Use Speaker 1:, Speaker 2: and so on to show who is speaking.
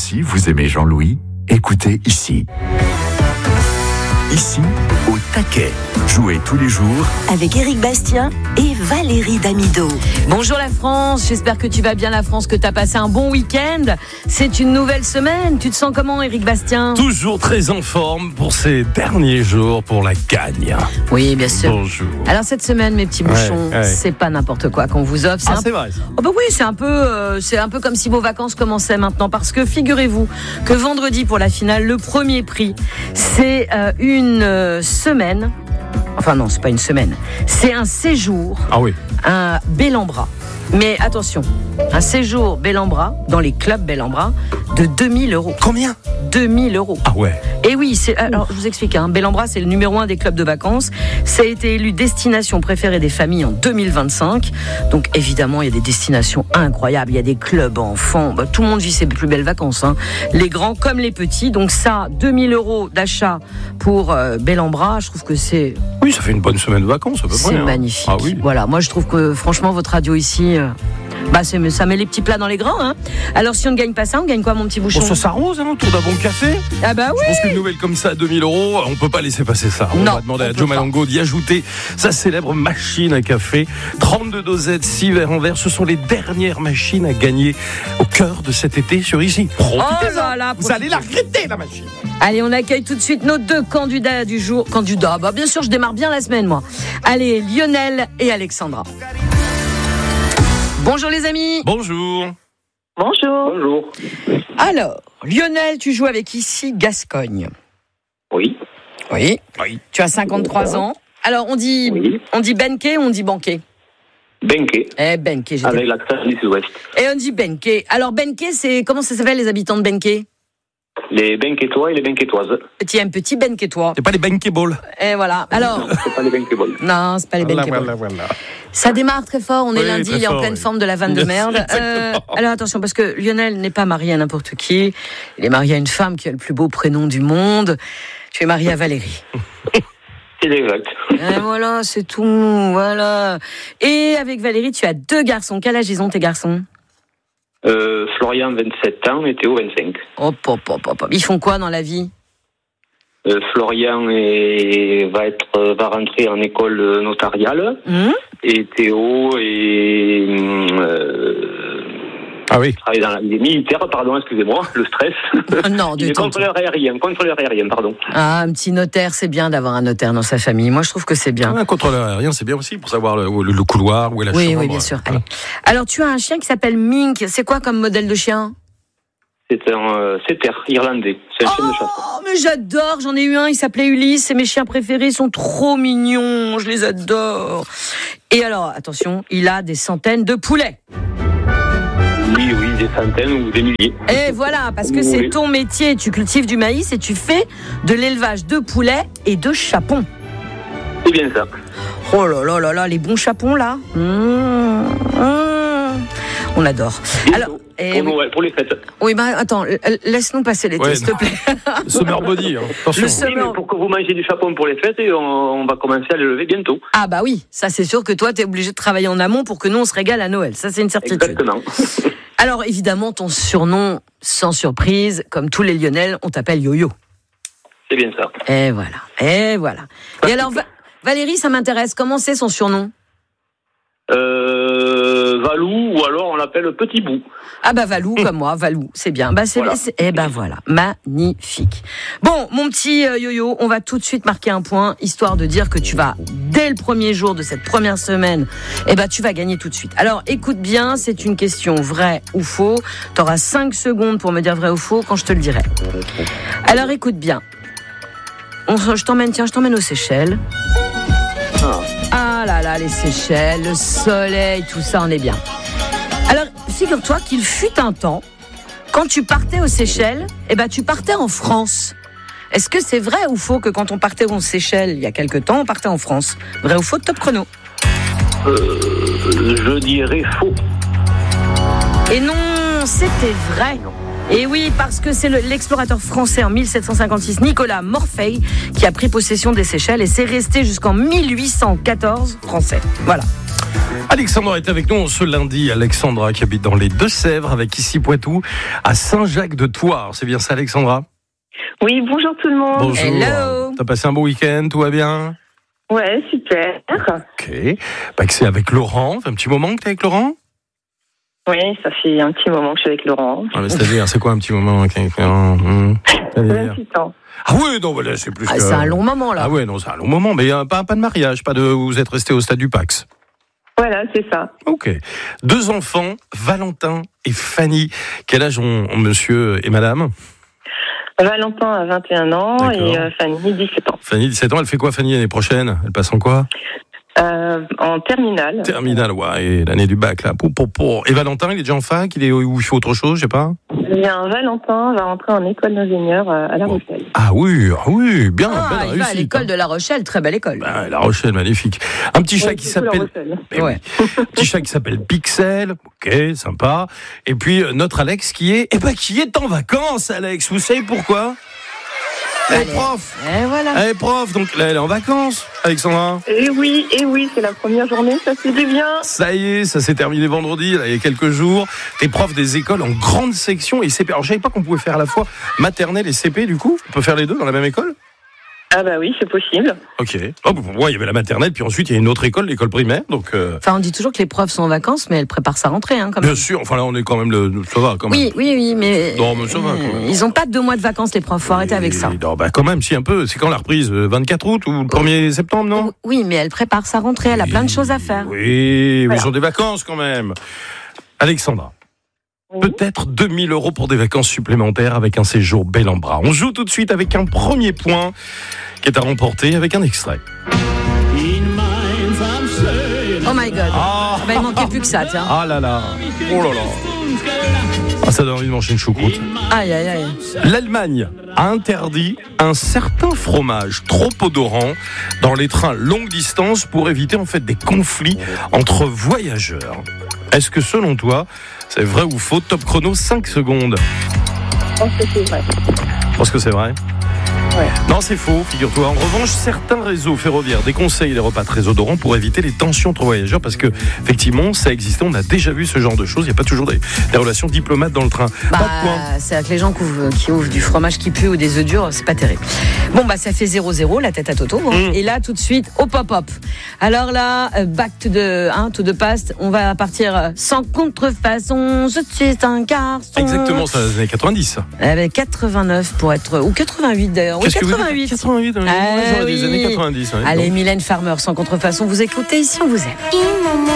Speaker 1: aussi, vous aimez Jean-Louis ? Écoutez ici. Ici, au taquet. Jouez tous les jours
Speaker 2: avec Éric Bastien et Valérie Damido.
Speaker 3: Bonjour la France, j'espère que tu vas bien la France, que tu as passé un bon week-end. C'est une nouvelle semaine, tu te sens comment Éric Bastien ?
Speaker 4: Toujours très en forme pour ces derniers jours pour la gagne.
Speaker 3: Oui, bien sûr.
Speaker 4: Bonjour.
Speaker 3: Alors cette semaine, mes petits bouchons, c'est pas n'importe quoi qu'on vous offre.
Speaker 4: C'est vrai ça.
Speaker 3: Oh bah oui, c'est un peu comme si vos vacances commençaient maintenant, parce que figurez-vous que vendredi pour la finale, le premier prix, c'est une semaine. Enfin non, c'est pas une semaine. C'est un séjour.
Speaker 4: Ah oui.
Speaker 3: Un Bellambra. Mais attention, un séjour Bellambra dans les clubs Bellambra de 2000 €.
Speaker 4: Combien ?
Speaker 3: 2000 €.
Speaker 4: Ah ouais.
Speaker 3: Et oui, alors je vous explique, Bellambra c'est le numéro 1 des clubs de vacances. Ça a été élu destination préférée des familles en 2025. Donc évidemment, il y a des destinations incroyables. Il y a des clubs enfants. Tout le monde vit ses plus belles vacances. Les grands comme les petits. Donc ça, 2000 € d'achat pour Bellambra. Je trouve que c'est...
Speaker 4: Oui, ça fait une bonne semaine de vacances à peu près.
Speaker 3: C'est magnifique.
Speaker 4: Ah oui.
Speaker 3: Voilà, moi je trouve que franchement votre radio ici... ça met les petits plats dans les grands. Alors si on ne gagne pas ça, on gagne quoi mon petit bouchon ?
Speaker 4: Bon, ça s'arrose autour d'un bon café.
Speaker 3: Ah bah oui.
Speaker 4: Je pense qu'une nouvelle comme ça à 2000 €, on peut pas laisser passer ça. On va demander à Joe Malongo d'y ajouter sa célèbre machine à café. 32 dosettes, 6 verres en verre. Ce sont les dernières machines à gagner au cœur de cet été sur Ici.
Speaker 3: Profitez-en.
Speaker 4: Vous allez la regretter la machine.
Speaker 3: Allez, on accueille tout de suite nos deux candidats du jour. Bien sûr, je démarre bien la semaine moi. Allez, Lionel et Alexandra. Bonjour les amis.
Speaker 4: Bonjour.
Speaker 5: Bonjour. Bonjour.
Speaker 3: Alors, Lionel, tu joues avec Ici Gascogne.
Speaker 5: Oui.
Speaker 3: Oui. Tu as 53 ans. Alors, on dit Benké ou on dit Banqué ?
Speaker 5: Benké.
Speaker 3: Benké.
Speaker 5: Avec l'accent du sud-ouest.
Speaker 3: Et on dit Benké. Alors, Benké, comment ça s'appelle les habitants de Benké ?
Speaker 5: Les Benkétois et les Benkétoises.
Speaker 3: Un petit Benkétois.
Speaker 4: C'est pas les Benkéballs.
Speaker 3: Et voilà. Alors.
Speaker 5: Non, c'est pas les Benkéballs.
Speaker 3: Non, c'est pas les Benkéballs.
Speaker 4: Voilà.
Speaker 3: Ça démarre très fort. On est lundi, il est en pleine forme de la vanne de merde. Alors attention, parce que Lionel n'est pas marié à n'importe qui. Il est marié à une femme qui a le plus beau prénom du monde. Tu es marié à Valérie.
Speaker 5: C'est exact.
Speaker 3: Et voilà, c'est tout. Voilà. Et avec Valérie, tu as 2 garçons. Quel âge ils ont tes garçons ?
Speaker 5: Florian, 27 ans, et Théo, 25.
Speaker 3: Ils font quoi dans la vie ?
Speaker 5: Florian va rentrer en école notariale. Et Théo travaille il est militaire, excusez-moi, le stress.
Speaker 3: Non,
Speaker 5: il est contrôleur aérien, pardon.
Speaker 3: Ah, un petit notaire, c'est bien d'avoir un notaire dans sa famille. Moi, je trouve que c'est bien.
Speaker 4: Un contrôleur aérien, c'est bien aussi pour savoir le couloir, où est la chambre.
Speaker 3: Oui, bien sûr. Allez. Alors, tu as un chien qui s'appelle Mink. C'est quoi comme modèle de chien ?
Speaker 5: C'est un setter irlandais. C'est un chien de chasse.
Speaker 3: Oh, mais j'adore. J'en ai eu un. Il s'appelait Ulysse. C'est mes chiens préférés. Ils sont trop mignons. Je les adore. Et alors, attention, il a des centaines de poulets.
Speaker 5: Oui, des centaines ou des milliers.
Speaker 3: Et voilà, parce que c'est ton métier. Tu cultives du maïs et tu fais de l'élevage de poulets et de chapons.
Speaker 5: C'est bien ça.
Speaker 3: Oh là là, les bons chapons là. On adore. Alors,
Speaker 5: pour les fêtes.
Speaker 3: Oui, attends, laisse-nous passer l'été, s'il te plaît.
Speaker 4: Summer body, attention.
Speaker 5: Mais pour que vous mangez du chapon pour les fêtes, et on va commencer à le lever bientôt.
Speaker 3: Ah bah oui, ça c'est sûr que toi, t'es obligé de travailler en amont pour que nous, on se régale à Noël. Ça, c'est une certitude.
Speaker 5: Exactement.
Speaker 3: Alors, évidemment, ton surnom, sans surprise, comme tous les Lyonnais, on t'appelle Yo-Yo.
Speaker 5: C'est bien ça.
Speaker 3: Et voilà. Et alors, Valérie, ça m'intéresse. Comment c'est son surnom ?
Speaker 5: Valou, ou alors on l'appelle Petit Bout.
Speaker 3: Ah bah Valou, comme moi, Valou, c'est bien. Voilà. Magnifique. Bon, mon petit Yo-Yo, on va tout de suite marquer un point, histoire de dire que tu vas, dès le premier jour de cette première semaine, tu vas gagner tout de suite. Alors, écoute bien, c'est une question vrai ou faux. T'auras 5 secondes pour me dire vrai ou faux quand je te le dirai. Alors, écoute bien. Je t'emmène aux Seychelles. Ah là là, les Seychelles, le soleil, tout ça, on est bien. Alors, figure-toi qu'il fut un temps, quand tu partais aux Seychelles, tu partais en France. Est-ce que c'est vrai ou faux que quand on partait aux Seychelles, il y a quelque temps, on partait en France ? Vrai ou faux, top chrono ?
Speaker 5: Je dirais faux.
Speaker 3: Et non, c'était vrai. Et oui, parce que c'est l'explorateur français en 1756, Nicolas Morfeil, qui a pris possession des Seychelles et c'est resté jusqu'en 1814 français. Voilà.
Speaker 4: Alexandra est avec nous ce lundi. Alexandra qui habite dans les Deux-Sèvres avec ici Poitou à Saint-Jacques-de-Thouars. C'est bien ça, Alexandra?
Speaker 6: Oui, bonjour tout le monde.
Speaker 4: Bonjour.
Speaker 3: Hello.
Speaker 4: T'as passé un bon week-end? Tout va bien?
Speaker 6: Ouais, super.
Speaker 4: Ok. Bah, que c'est avec Laurent. Ça fait un petit moment que t'es avec Laurent?
Speaker 6: Oui, ça fait un petit moment que je suis avec Laurent.
Speaker 4: Ah, mais c'est-à-dire, c'est quoi un petit moment avec Laurent?
Speaker 6: 28 ans.
Speaker 4: Ah oui, non, voilà, c'est plus que...
Speaker 3: C'est un long moment, là.
Speaker 4: Ah ouais, non, c'est un long moment, mais pas de mariage, vous êtes resté au stade du Pax.
Speaker 6: Voilà, c'est ça.
Speaker 4: Ok. 2 enfants, Valentin et Fanny. Quel âge ont monsieur et madame?
Speaker 6: Valentin a 21 ans.
Speaker 4: D'accord.
Speaker 6: Et Fanny 17 ans.
Speaker 4: Fanny, 17 ans, elle fait quoi Fanny l'année prochaine? Elle passe en quoi?
Speaker 6: En terminale.
Speaker 4: Terminale, ouais, et l'année du bac, là. Et Valentin, il est déjà en fac? Ou il fait autre chose, je sais pas?
Speaker 6: Bien, Valentin va rentrer en école d'ingénieur à La Rochelle.
Speaker 4: Ah oui, bien, belle
Speaker 3: Il
Speaker 4: réussite.
Speaker 3: va à l'école de La Rochelle, très belle école.
Speaker 4: Bah, La Rochelle, magnifique. Un petit chat qui s'appelle...
Speaker 3: Ouais.
Speaker 4: Petit chat qui s'appelle Pixel, ok, sympa. Et puis notre Alex qui est en vacances, Alex. Vous savez pourquoi? Elle est prof.
Speaker 3: Et voilà.
Speaker 4: Elle est prof, donc là elle est en vacances, Alexandra.
Speaker 6: Et oui, c'est la première journée, ça fait du bien.
Speaker 4: Ça y est, ça s'est terminé vendredi, là, il y a quelques jours. T'es prof des écoles en grande section et CP. Alors je savais pas qu'on pouvait faire à la fois maternelle et CP, du coup. On peut faire les deux dans la même école?
Speaker 6: Ah bah oui, c'est possible.
Speaker 4: Ok. Oh, pour moi, il y avait la maternelle, puis ensuite il y a une autre école, l'école primaire. Donc.
Speaker 3: Enfin, on dit toujours que les profs sont en vacances, mais elles préparent sa rentrée, hein, quand même.
Speaker 4: Bien sûr. Enfin là, on est quand même ça va quand même.
Speaker 3: Oui, mais.
Speaker 4: Non, mais ça va quand même.
Speaker 3: Ils ont pas 2 mois de vacances, les profs. Faut arrêter avec ça.
Speaker 4: Non, bah quand même, si un peu. C'est quand la reprise? 24 août ou le 1er septembre, non?
Speaker 3: Oui, mais elle prépare sa rentrée. Elle a plein de choses à faire.
Speaker 4: Oui, mais ils ont des vacances quand même. Alexandra.
Speaker 6: Oui.
Speaker 4: Peut-être 2000 € pour des vacances supplémentaires avec un séjour bel en bras. On joue tout de suite avec un premier point qui est à remporter avec un extrait.
Speaker 3: Oh my God. Bah, il manquait plus que ça, tiens.
Speaker 4: Ah là là. Oh là là. Ah, ça donne envie de manger une choucroute.
Speaker 3: Aïe.
Speaker 4: L'Allemagne a interdit un certain fromage trop odorant dans les trains longue distance pour éviter en fait des conflits entre voyageurs. Est-ce que selon toi, c'est vrai ou faux? Top chrono, 5 secondes.
Speaker 6: Je pense que c'est vrai.
Speaker 4: Je pense que c'est vrai.
Speaker 6: Ouais.
Speaker 4: Non, c'est faux, figure-toi. En revanche, certains réseaux ferroviaires déconseillent les repas très odorants pour éviter les tensions entre voyageurs parce que, effectivement, ça existait. On a déjà vu ce genre de choses. Il n'y a pas toujours des relations diplomates dans le train.
Speaker 3: Bah,
Speaker 4: pas de point.
Speaker 3: c'est avec les gens qui ouvrent du fromage qui pue ou des œufs durs, c'est pas terrible. Bon, bah, ça fait 0-0, la tête à Toto. Hein. Et là, tout de suite, hop. Alors là, back to the past. On va partir sans contrefaçon. Je suis un garçon.
Speaker 4: Exactement, ça, les années 90, ça.
Speaker 3: 89 pour être, ou 88 d'ailleurs. Oui, 88.
Speaker 4: 88,
Speaker 3: Ah,
Speaker 4: des
Speaker 3: oui.
Speaker 4: années 90. Ouais.
Speaker 3: Allez, Mylène Farmer, sans contrefaçon. Vous écoutez ici, on vous aime.